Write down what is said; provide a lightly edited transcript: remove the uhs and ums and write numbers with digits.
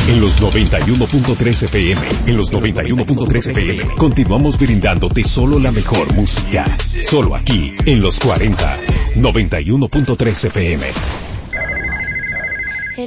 En los 91.3 FM, en los 91.3 FM, continuamos brindándote solo la mejor música. Solo aquí, en los 40. 91.3 FM.